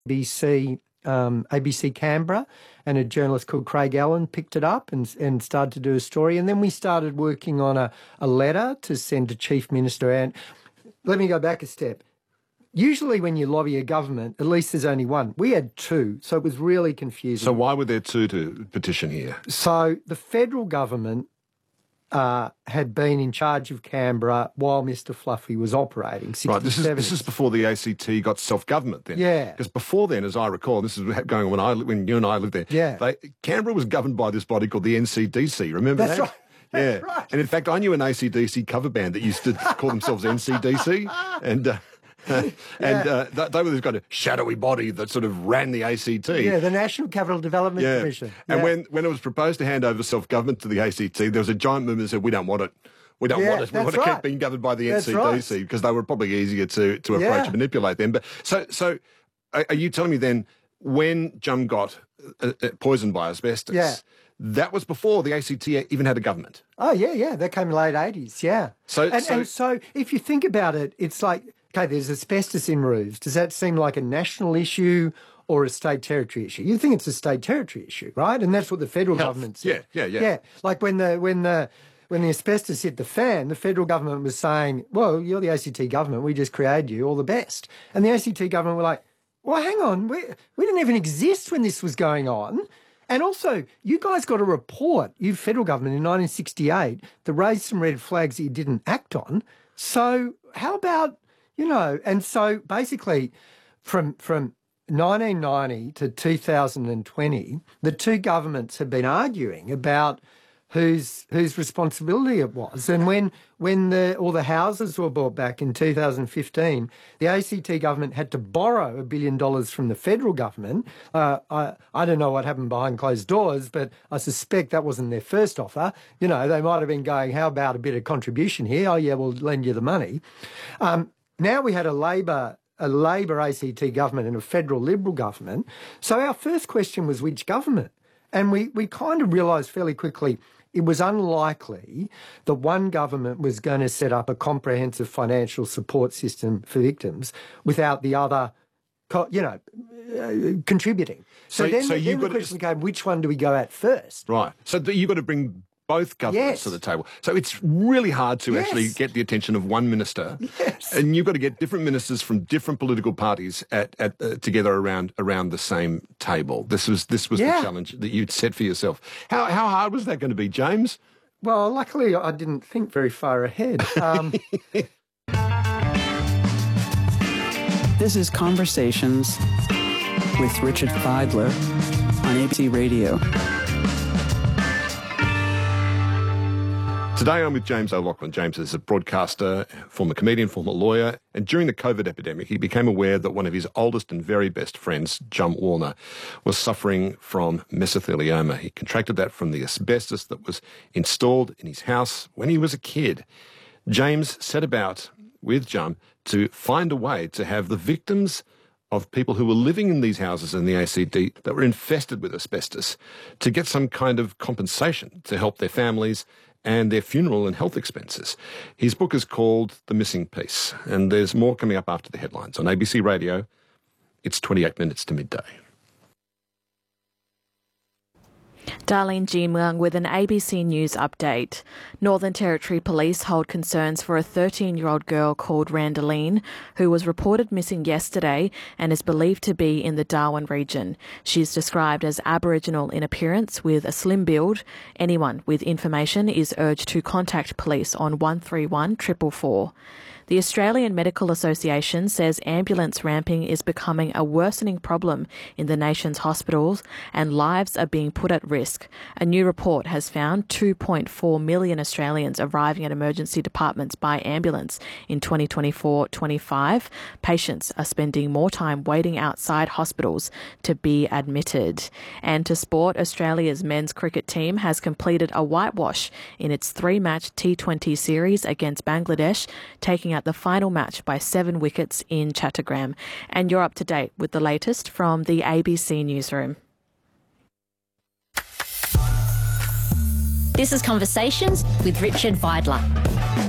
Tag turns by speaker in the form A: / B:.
A: ABC Canberra, and a journalist called Craig Allen picked it up and started to do a story. And then we started working on a letter to send to Chief Minister. And let me go back a step. Usually when you lobby a government, at least there's only one. We had two, so it was really confusing.
B: So why were there two to petition here?
A: So the federal government had been in charge of Canberra while Mr Fluffy was operating.
B: Right, this is before the ACT got self-government then.
A: Yeah.
B: Because before then, as I recall, this is going on when you and I lived there.
A: Yeah.
B: Canberra was governed by this body called the NCDC. Remember
A: That's
B: that?
A: Right.
B: Yeah.
A: That's right.
B: And in fact, I knew an ACDC cover band that used to call themselves NCDC, and they were this kind of shadowy body that sort of ran the ACT.
A: Yeah, the National Capital Development Commission. Yeah.
B: And when it was proposed to hand over self-government to the ACT, there was a giant movement that said, we don't want it. We don't want it. We want to keep being governed by the NCDC because they were probably easier to approach and manipulate them. But so are you telling me then when Jum got poisoned by asbestos, that was before the ACT even had a government?
A: Oh, yeah. That came in the late 80s, yeah. So if you think about it, it's like, okay, there's asbestos in roofs. Does that seem like a national issue or a state territory issue? You think it's a state territory issue, right? And that's what the federal government said. Yeah. Like when the asbestos hit the fan, the federal government was saying, well, you're the ACT government, we just created you, all the best. And the ACT government were like, well, hang on, we didn't even exist when this was going on. And also, you guys got a report, you federal government in 1968, that raised some red flags that you didn't act on. So how about, and so basically from 1990 to 2020, the two governments have been arguing about whose responsibility it was. And when all the houses were bought back in 2015, the ACT government had to borrow $1 billion from the federal government. I don't know what happened behind closed doors, but I suspect that wasn't their first offer. They might have been going, how about a bit of contribution here? Oh, yeah, we'll lend you the money. Now we had a Labor ACT government and a federal Liberal government. So our first question was which government? And we kind of realised fairly quickly it was unlikely that one government was going to set up a comprehensive financial support system for victims without the other, contributing. So then the question became, which one do we go at first?
B: Right. So you've got to bring both governments to the table. So it's really hard to actually get the attention of one minister.
A: Yes.
B: And you've got to get different ministers from different political parties together around the same table. This was the challenge that you'd set for yourself. How hard was that going to be, James?
A: Well, luckily I didn't think very far ahead.
C: This is Conversations with Richard Fidler on ABC Radio.
B: Today I'm with James O'Loughlin. James is a broadcaster, former comedian, former lawyer, and during the COVID epidemic he became aware that one of his oldest and very best friends, Jum Warner, was suffering from mesothelioma. He contracted that from the asbestos that was installed in his house when he was a kid. James set about with Jum to find a way to have the victims of people who were living in these houses in the ACT that were infested with asbestos to get some kind of compensation to help their families and their funeral and health expenses. His book is called The Missing Piece, and there's more coming up after the headlines. On ABC Radio, it's 28 minutes to midday.
D: Darlene G. Mung with an ABC News update. Northern Territory Police hold concerns for a 13-year-old girl called Randaline, who was reported missing yesterday and is believed to be in the Darwin region. She's described as Aboriginal in appearance with a slim build. Anyone with information is urged to contact police on 131 444. The Australian Medical Association says ambulance ramping is becoming a worsening problem in the nation's hospitals and lives are being put at risk. A new report has found 2.4 million Australians arriving at emergency departments by ambulance in 2024-25. Patients are spending more time waiting outside hospitals to be admitted. And to sport, Australia's men's cricket team has completed a whitewash in its 3-match T20 series against Bangladesh, taking out the final match by 7 wickets in Chattogram. And you're up to date with the latest from the ABC Newsroom.
E: This is Conversations with Richard Fidler.